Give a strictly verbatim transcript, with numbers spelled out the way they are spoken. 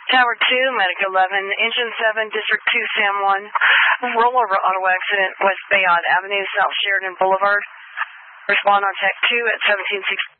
Tower two, Medic eleven, Engine seven, District two, Sam one, rollover auto accident, West Bayard Avenue, South Sheridan Boulevard. Respond on Tech two at seventeen sixty.